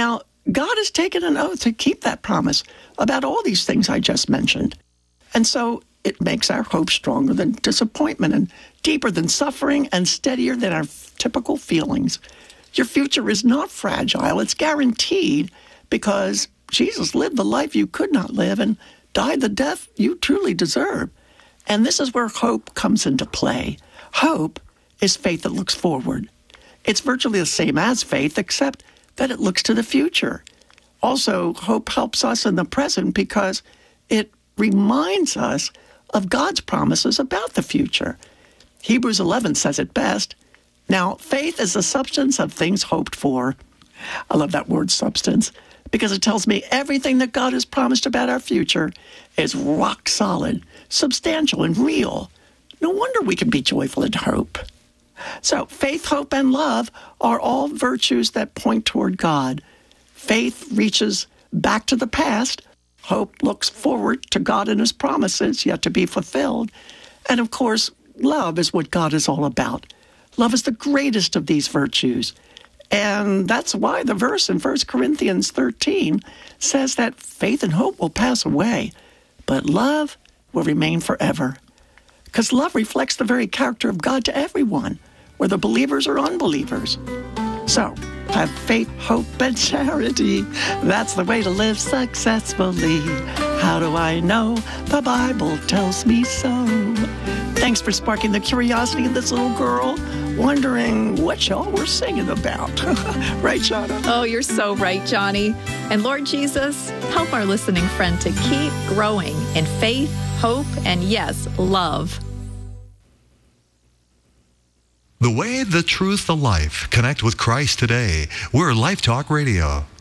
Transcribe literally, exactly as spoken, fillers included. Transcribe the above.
Now, God has taken an oath to keep that promise about all these things I just mentioned. And so it makes our hope stronger than disappointment and deeper than suffering and steadier than our typical feelings. Your future is not fragile. It's guaranteed because Jesus lived the life you could not live and died the death you truly deserve. And this is where hope comes into play. Hope is faith that looks forward. It's virtually the same as faith, except that it looks to the future. Also, hope helps us in the present because it reminds us of God's promises about the future. Hebrews eleven says it best. Now, faith is the substance of things hoped for. I love that word substance because it tells me everything that God has promised about our future is rock solid, substantial, and real. No wonder we can be joyful in hope. So faith, hope, and love are all virtues that point toward God. Faith reaches back to the past. Hope looks forward to God and his promises yet to be fulfilled. And of course, love is what God is all about. Love is the greatest of these virtues. And that's why the verse in First Corinthians thirteen says that faith and hope will pass away, but love will remain forever. Because love reflects the very character of God to everyone, whether believers or unbelievers. So, have faith, hope, and charity. That's the way to live successfully. How do I know? The Bible tells me so. Thanks for sparking the curiosity of this little girl, wondering what y'all were singing about. Right, Shauna? Oh, you're so right, Johnny. And Lord Jesus, help our listening friend to keep growing in faith, hope, and yes, love. The way, the truth, the life. Connect with Christ today. We're Life Talk Radio.